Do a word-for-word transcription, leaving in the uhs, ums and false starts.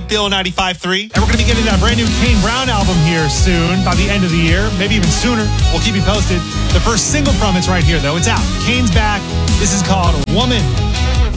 Bill ninety-five three. And we're going to be getting that brand new Kane Brown album here soon, by the end of the year, maybe even sooner. We'll keep you posted. The first single from it's right here, though. It's out. Kane's back. This is called Woman.